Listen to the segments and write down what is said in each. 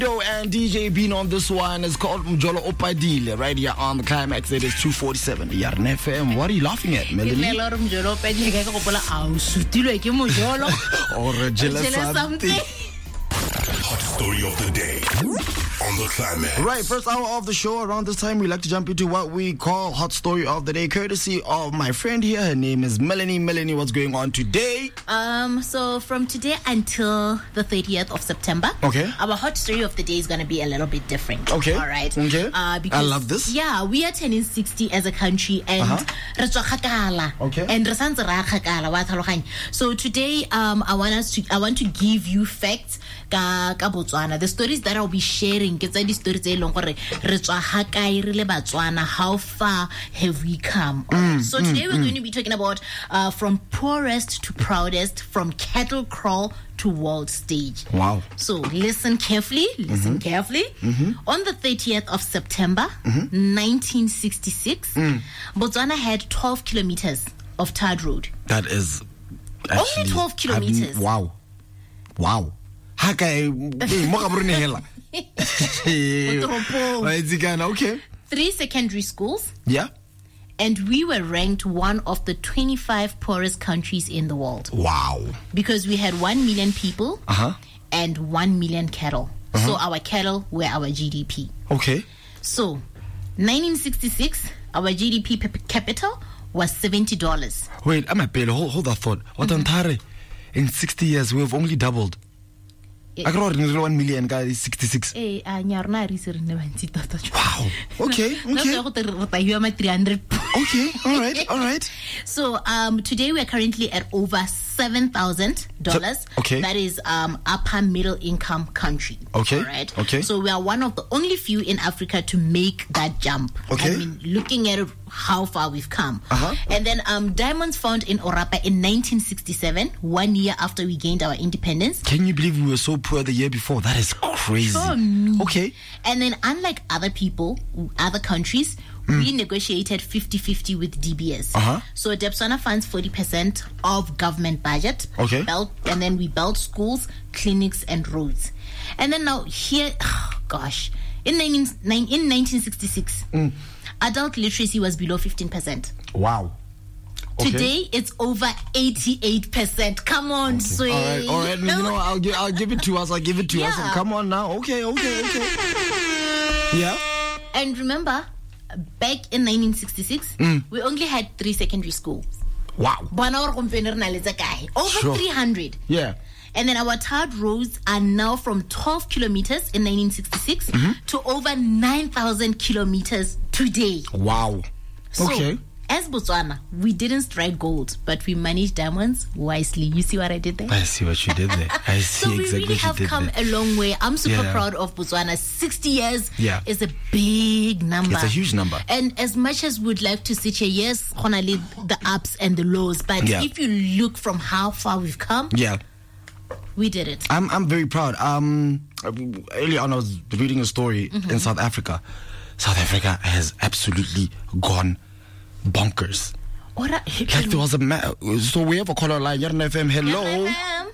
And DJ Bean on this one is called Mjolo Opadile right here on the Climax. It is 2:47. Yarn FM. What are you laughing at, Melanie? Or jealous something. Hot story of the day on the Climax. Right, first hour of the show. Around this time, we like to jump into what we call Hot Story of the Day, courtesy of my friend here. Her name is Melanie. Melanie, what's going on today? So from today until the 30th of September, okay, our Hot Story of the Day is going to be a little bit different. Okay. All right. Okay. Because, I love this. Yeah, we are turning 60 as a country, and okay. And so today, I want to give you facts ka Botswana. The stories that I'll be sharing, the stories how far have we come? So today we're going to be talking about from poorest to proudest, from cattle crawl to world stage. Wow. So listen carefully. On the 30th of September 1966, Botswana had 12 kilometers of tarred road. That is only 12 kilometers. Wow. Okay. 3 secondary schools. Yeah. And we were ranked one of the 25 poorest countries in the world. Wow. Because we had 1 million people and 1 million cattle. So our cattle were our GDP. Okay. So 1966, our GDP per capita was $70. Wait, I'm a bit. Hold that thought. In 60 years, we've only doubled. I got 1 million guys, 66. Wow. Okay. Okay. All right. So today we are currently at over $7,000. Okay. That is upper middle income country. Okay. All right. Okay. So we are one of the only few in Africa to make that jump. Okay. I mean, looking at how far we've come. And then diamonds found in Orapa in 1967, 1 year after we gained our independence. Can you believe we were so poor the year before? That is crazy. Okay. And then unlike other countries, we negotiated 50-50 with DBS. So Botswana funds 40% of government budget. Okay. And then we built schools, clinics, and roads. And then now here, in 1966, adult literacy was below 15%. Wow. Okay. Today it's over 88%. Come on, sweet. All right. I'll give it to us. us. Come on now. Okay. Yeah. And remember, back in 1966, we only had 3 secondary schools. Wow. Over 300. Yeah. And then our tarred roads are now from 12 kilometers in 1966 to over 9,000 kilometers today. Wow. So, as Botswana, we didn't strike gold, but we managed diamonds wisely. You see what I did there? I see what you did there. I see so exactly what you did there. So we really have come a long way. I'm super proud of Botswana. 60 years is a big number. It's a huge number. And as much as we'd like to sit here, yes, the ups and the lows, but if you look from how far we've come, we did it. I'm very proud. Early on, I was reading a story in South Africa. South Africa has absolutely gone bonkers. Like there was so we have a caller line. Yarn FM. Hello.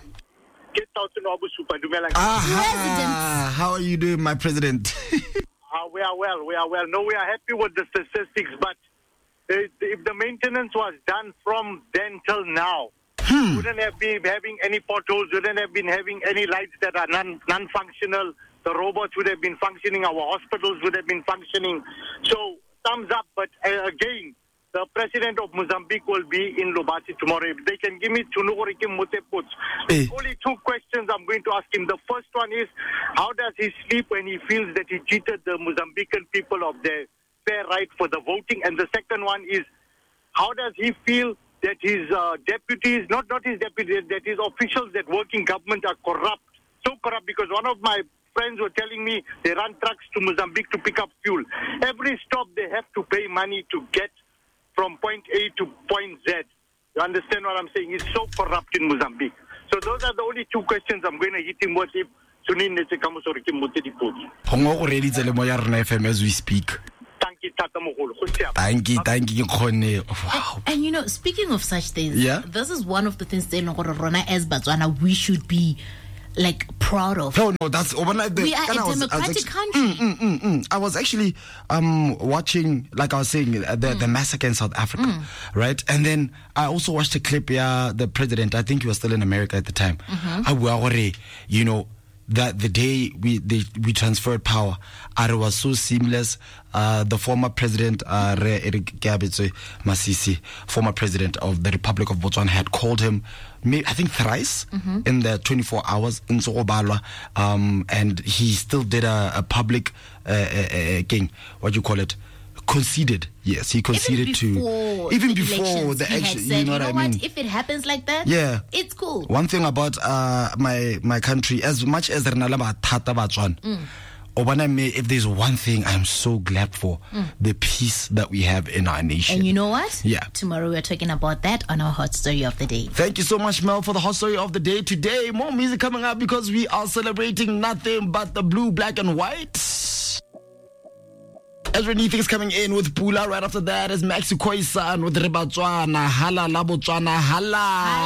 How are you doing, my president? We are well. No, we are happy with the statistics, but if the maintenance was done from then till now, wouldn't have been having any potholes, wouldn't have been having any lights that are non-functional. The robots would have been functioning. Our hospitals would have been functioning. So, thumbs up. But again, the president of Mozambique will be in Lubasi tomorrow. If they can give me only 2 questions I'm going to ask him. The first one is, how does he sleep when he feels that he cheated the Mozambican people of their fair right for the voting? And the second one is, how does he feel that his deputies, not his deputies, that his officials that work in government are corrupt? So corrupt, because one of my friends were telling me they run trucks to Mozambique to pick up fuel. Every stop they have to pay money to get from point A to point Z. You understand what I'm saying? It's so corrupt in Mozambique. So those are the only 2 questions I'm going to hit him with if Sunin netse ka mosore ke motse dipotso. Hongo go reditse le mo ya rena FM as we speak. Thank you, Tata Mogolo. Thank you, wow. And speaking of such things, this is one of the things that Rona as Botswana we should be like proud of. No, that's overnight. We are a democratic country. I was actually watching, like I was saying, the massacre in South Africa, right? And then I also watched a clip. Yeah, the president, I think he was still in America at the time. You know, that the day we transferred power, it was so seamless. The former president, Eric Gabitsoe Masisi, former president of the Republic of Botswana, had called him, I think thrice in the 24 hours in Sogobalwa, and he still did a public king, what do you call it? Conceded. Yes, he conceded even before the action. You know what I mean? If it happens like that, yeah, it's cool. One thing about my country, as much as if there's one thing I'm so glad for, the peace that we have in our nation. And you know what? Yeah. Tomorrow we're talking about that on our Hot Story of the Day. Thank you so much, Mel, for the Hot Story of the Day. Today, more music coming up because we are celebrating nothing but the blue, black, and white. Ezra Neething's coming in with Pula. Right after that is Maxi Khoisan with Ribatswana. Hala la Botswana. Hala.